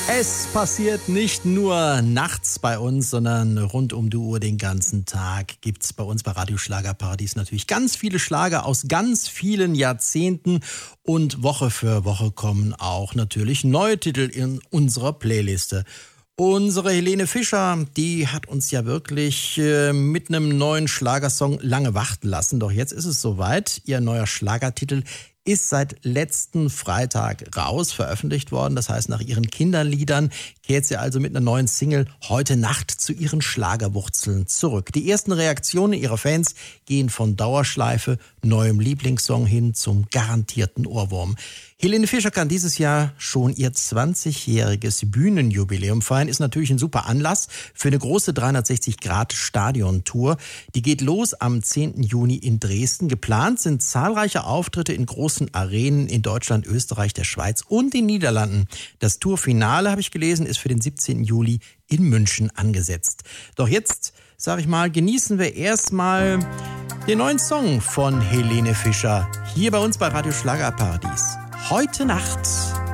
Es passiert nicht nur nachts bei uns, sondern rund um die Uhr den ganzen Tag gibt's bei uns bei Radio Schlagerparadies natürlich ganz viele Schlager aus ganz vielen Jahrzehnten. Und Woche für Woche kommen auch natürlich neue Titel in unserer Playliste. Unsere Helene Fischer, die hat uns ja wirklich mit einem neuen Schlagersong lange warten lassen. Doch jetzt ist es soweit. Ihr neuer Schlagertitel ist seit letzten Freitag veröffentlicht worden. Das heißt, nach ihren Kinderliedern kehrt sie also mit einer neuen Single heute Nacht zu ihren Schlagerwurzeln zurück. Die ersten Reaktionen ihrer Fans gehen von Dauerschleife, neuem Lieblingssong hin zum garantierten Ohrwurm. Helene Fischer kann dieses Jahr schon ihr 20-jähriges Bühnenjubiläum feiern. Ist natürlich ein super Anlass für eine große 360-Grad-Stadion-Tour. Die geht los am 10. Juni in Dresden. Geplant sind zahlreiche Auftritte in großen Arenen in Deutschland, Österreich, der Schweiz und den Niederlanden. Das Tourfinale, habe ich gelesen, ist für den 17. Juli in München angesetzt. Doch jetzt, sage ich mal, genießen wir erstmal den neuen Song von Helene Fischer hier bei uns bei Radio Schlagerparadies. Heute Nacht.